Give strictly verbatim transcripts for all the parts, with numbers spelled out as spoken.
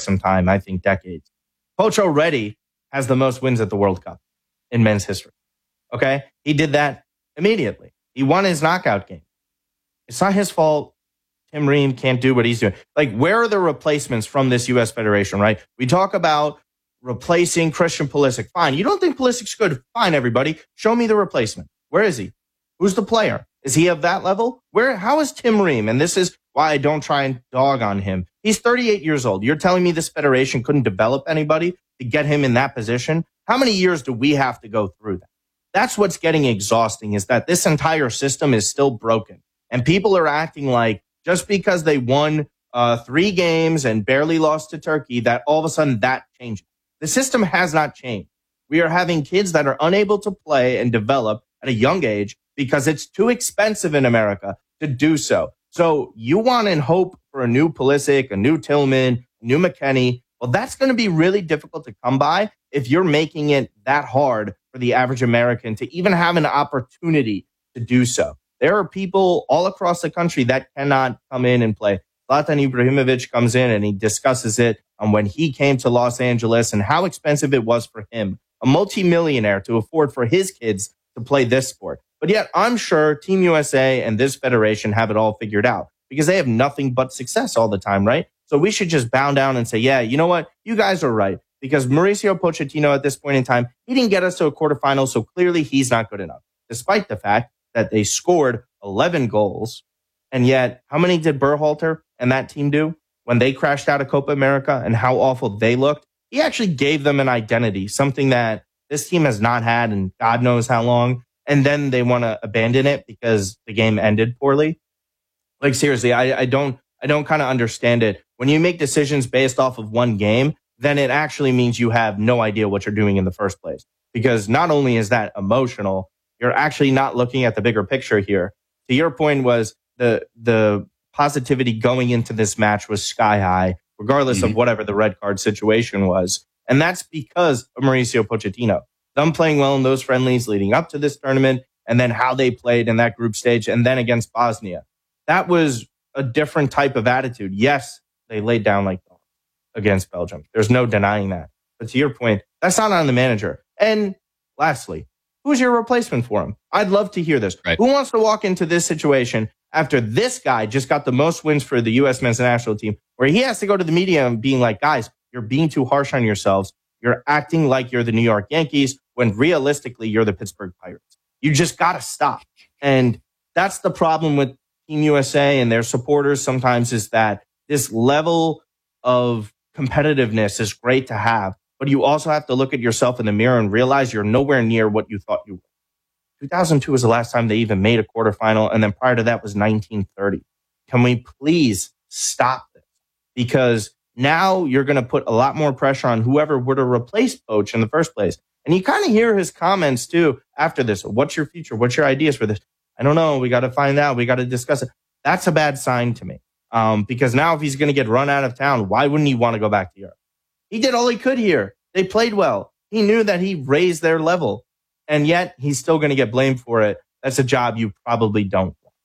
some time, I think decades. Coach already has the most wins at the World Cup in men's history. Okay? He did that immediately. He won his knockout game. It's not his fault Tim Ream can't do what he's doing. Like, where are the replacements from this U S Federation, right? We talk about replacing Christian Pulisic. Fine. You don't think Pulisic's good? Fine, everybody. Show me the replacement. Where is he? Who's the player? Is he of that level? Where? How is Tim Ream? And this is why I don't try and dog on him. He's thirty-eight years old. You're telling me this federation couldn't develop anybody to get him in that position? How many years do we have to go through that? That's what's getting exhausting, is that this entire system is still broken. And people are acting like just because they won uh, three games and barely lost to Turkey, that all of a sudden that changes. The system has not changed. We are having kids that are unable to play and develop at a young age because it's too expensive in America to do so. So you want and hope for a new Pulisic, a new Tillman, a new McKennie. Well, that's going to be really difficult to come by if you're making it that hard for the average American to even have an opportunity to do so. There are people all across the country that cannot come in and play. Zlatan Ibrahimovic comes in and he discusses it on when he came to Los Angeles and how expensive it was for him, a multimillionaire, to afford for his kids to play this sport. But yet I'm sure Team U S A and this federation have it all figured out because they have nothing but success all the time, right? So we should just bow down and say, yeah, you know what? You guys are right. Because Mauricio Pochettino at this point in time, he didn't get us to a quarterfinal, so clearly he's not good enough, despite the fact that they scored eleven goals. And yet, how many did Berhalter and that team do when they crashed out of Copa America and how awful they looked? He actually gave them an identity, something that this team has not had in God knows how long. And then they want to abandon it because the game ended poorly. Like, seriously, I, I don't, I don't kind of understand it. When you make decisions based off of one game, then it actually means you have no idea what you're doing in the first place. Because not only is that emotional, you're actually not looking at the bigger picture here. To your point was the the positivity going into this match was sky high, regardless mm-hmm. of whatever the red card situation was. And that's because of Mauricio Pochettino. Them playing well in those friendlies leading up to this tournament, and then how they played in that group stage, and then against Bosnia. That was a different type of attitude. Yes, they laid down like dogs against Belgium. There's no denying that. But to your point, that's not on the manager. And lastly, who's your replacement for him? I'd love to hear this. Right. Who wants to walk into this situation after this guy just got the most wins for the U S men's national team, where he has to go to the media and being like, guys, you're being too harsh on yourselves. You're acting like you're the New York Yankees when realistically you're the Pittsburgh Pirates. You just got to stop. And that's the problem with Team U S A and their supporters sometimes, is that this level of competitiveness is great to have, but you also have to look at yourself in the mirror and realize you're nowhere near what you thought you were. two thousand two was the last time they even made a quarterfinal, and then prior to that was nineteen thirty. Can we please stop this? Because now you're going to put a lot more pressure on whoever were to replace Poach in the first place. And you kind of hear his comments too after this. What's your future? What's your ideas for this? I don't know. We got to find out. We got to discuss it. That's a bad sign to me. Um, because now if he's going to get run out of town, why wouldn't he want to go back to Europe? He did all he could here. They played well. He knew that he raised their level. And yet he's still going to get blamed for it. That's a job you probably don't want.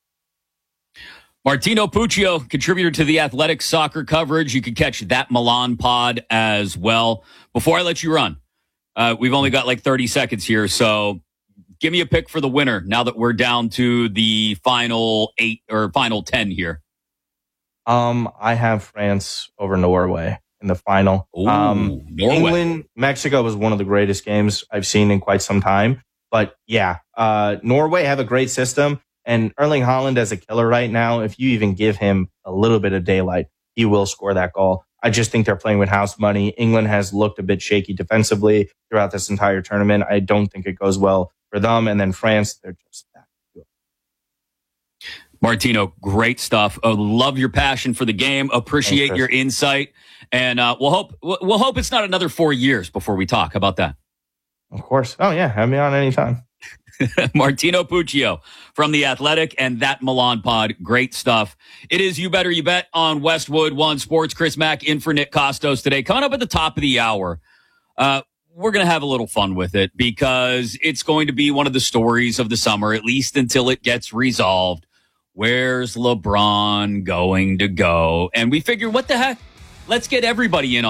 Martino Puccio, contributor to the Athletic Soccer coverage. You can catch that Milan pod as well. Before I let you run, uh, we've only got like thirty seconds here. So give me a pick for the winner now that we're down to the final eight or final ten here. Um, I have France over Norway in the final. Ooh, um, Norway. England, Mexico was one of the greatest games I've seen in quite some time. But yeah, uh, Norway have a great system, and Erling Haaland as a killer right now. If you even give him a little bit of daylight, he will score that goal. I just think they're playing with house money. England has looked a bit shaky defensively throughout this entire tournament. I don't think it goes well for them. And then France, they're just that good. Martino, great stuff. Uh, love your passion for the game. Appreciate Thanks, your insight, and uh, we'll hope we'll hope it's not another four years before we talk. How about that? Of course. Oh yeah, have me on anytime. Martino Puccio from The Athletic and that Milan pod. Great stuff. It is You Better You Bet on Westwood One Sports. Chris Mack in for Nick Costos today. Coming up at the top of the hour, uh, we're going to have a little fun with it because it's going to be one of the stories of the summer, at least until it gets resolved. Where's LeBron going to go? And we figure, what the heck? Let's get everybody in